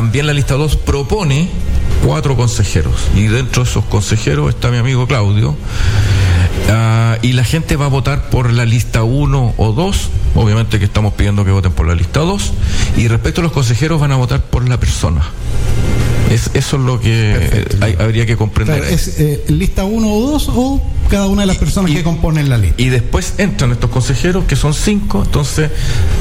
también la lista 2 propone 4 consejeros, y dentro de esos consejeros está mi amigo Claudio. Y la gente va a votar por la lista 1 o 2, obviamente que estamos pidiendo que voten por la lista 2, y respecto a los consejeros van a votar por la persona. Eso es lo que habría que comprender. Claro, ¿es lista 1 o 2 o cada una de las personas que componen la lista? Y después entran estos consejeros, que son 5, entonces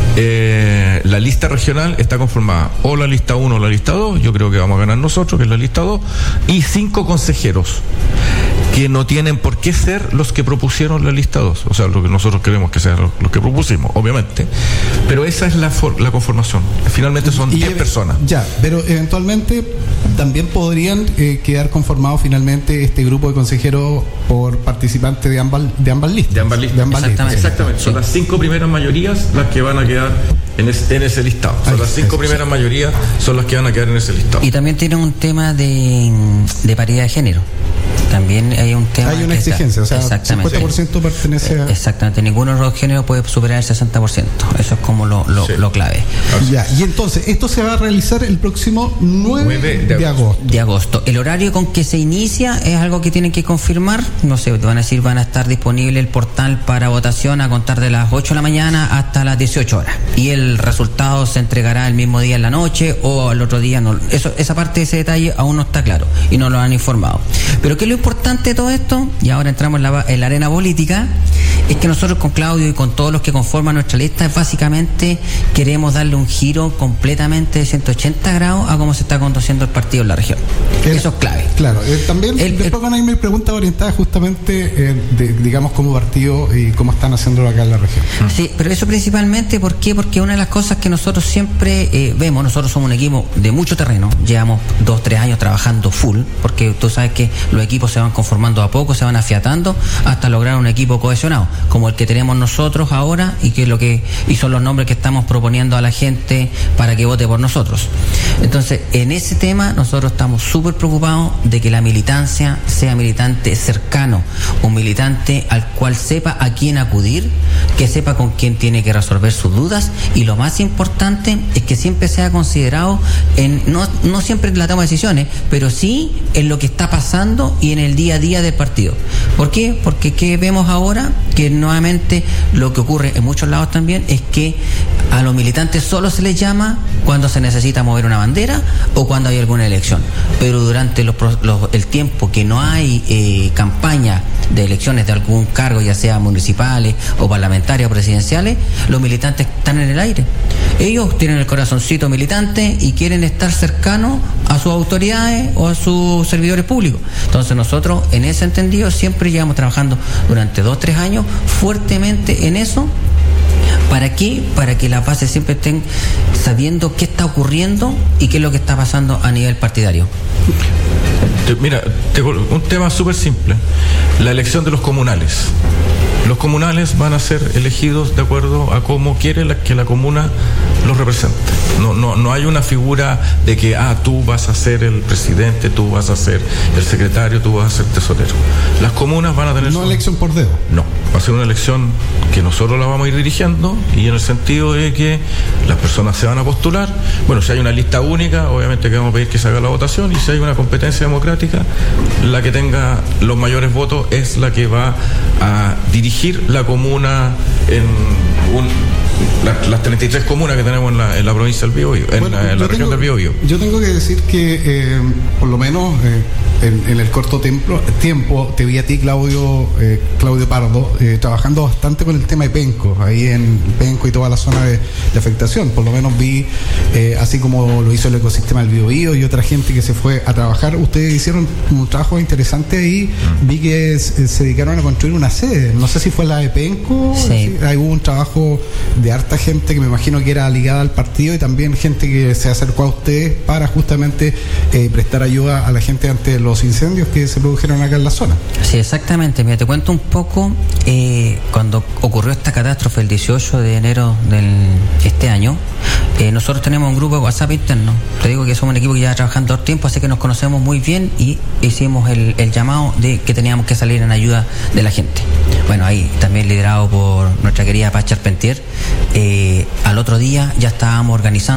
la lista regional está conformada o la lista 1 o la lista 2, yo creo que vamos a ganar nosotros, que es la lista 2, y 5 consejeros que no tienen por qué ser los que propusieron la lista 2, o sea, lo que nosotros queremos que sean los que propusimos, obviamente, pero esa es la conformación. Finalmente son 10 personas. Ya, pero eventualmente también podrían quedar conformados finalmente este grupo de consejeros por participantes de ambas listas. De ambas listas. Exactamente. Son las 5 primeras mayorías las que van a quedar en ese listado. Son las 5 primeras mayorías son las que van a quedar en ese listado. Y también tiene un tema de paridad de género. También hay un tema. Hay una exigencia, o sea, 50% pertenece a. Exactamente, ninguno de los géneros puede superar el 60%. Eso es como lo clave. Ya, y entonces, esto se va a realizar el próximo 9 de agosto. El horario con que se inicia es algo que tienen que confirmar. No sé, te van a decir, van a estar disponible el portal para votación a contar de las 8 de la mañana hasta las 18 horas. Y el resultado se entregará el mismo día en la noche o al otro día. No, esa parte, ese detalle aún no está claro y no lo han informado. Pero ¿qué es lo importante de todo esto? Y ahora entramos en la arena política. Es que nosotros con Claudio y con todos los que conforman nuestra lista, básicamente queremos darle un giro completamente de 180 grados a cómo se está conduciendo el partido en la región. Eso es clave. Claro, también después van a ir mis preguntas orientadas justamente, digamos, como partido y cómo están haciéndolo acá en la región. Sí, pero eso principalmente, ¿por qué? Porque una de las cosas que nosotros siempre vemos, nosotros somos un equipo de mucho terreno, llevamos 2-3 años trabajando full, porque tú sabes que los equipos se van conformando a poco, se van afiatando hasta lograr un equipo cohesionado, como el que tenemos nosotros ahora y son los nombres que estamos proponiendo a la gente para que vote por nosotros. Entonces, en ese tema nosotros estamos súper preocupados de que la militancia sea militante cercano, un militante al cual sepa a quién acudir, que sepa con quién tiene que resolver sus dudas, y lo más importante es que siempre sea considerado no siempre en la toma de decisiones, pero sí en lo que está pasando y en el día a día del partido. ¿Por qué? Porque ¿qué vemos ahora? Que nuevamente lo que ocurre en muchos lados también es que a los militantes solo se les llama cuando se necesita mover una bandera o cuando hay alguna elección, pero durante el tiempo que no hay campaña de elecciones de algún cargo, ya sea municipales o parlamentarias o presidenciales, los militantes están en el aire. Ellos tienen el corazoncito militante y quieren estar cercanos a sus autoridades o a sus servidores públicos. Entonces nosotros, en ese entendido, siempre llevamos trabajando durante 2-3 años fuertemente en eso. ¿Para qué? Para que las bases siempre estén sabiendo qué está ocurriendo y qué es lo que está pasando a nivel partidario. Mira, un tema súper simple. La elección de los comunales. Los comunales van a ser elegidos de acuerdo a cómo quiere que la comuna los represente. No hay una figura de que tú vas a ser el presidente, tú vas a ser el secretario, tú vas a ser tesorero. Las comunas van a tener... No elección por dedo. No, va a ser una elección que nosotros la vamos a ir dirigiendo, y en el sentido de que las personas se van a postular. Bueno, si hay una lista única, obviamente que vamos a pedir que se haga la votación, y si hay una competencia democrática, la que tenga los mayores votos es la que va a dirigir la comuna en las 33 comunas que tenemos en la provincia del Biobío, en la región del Biobío. Yo tengo que decir que por lo menos en el corto tiempo te vi a ti, Claudio Pardo, trabajando bastante con el tema de Penco, ahí en Penco y toda la zona de afectación. Por lo menos vi, así como lo hizo el ecosistema del Biobío y otra gente que se fue a trabajar, ustedes hicieron un trabajo interesante ahí. Vi que se dedicaron a construir una sede, no sé si fue la de Penco. Sí. Ahí hubo un trabajo de harta gente que me imagino que era ligada al partido, y también gente que se acercó a ustedes para justamente prestar ayuda a la gente ante los incendios que se produjeron acá en la zona. Sí, exactamente. Mira, te cuento un poco. Cuando ocurrió esta catástrofe el 18 de enero de este año, nosotros tenemos un grupo de WhatsApp interno. Te digo que somos un equipo que lleva trabajando todo el tiempo, así que nos conocemos muy bien, y hicimos el llamado de que teníamos que salir en ayuda de la gente. Bueno, ahí también liderado por nuestra querida Paz Charpentier. Al otro día ya estábamos organizando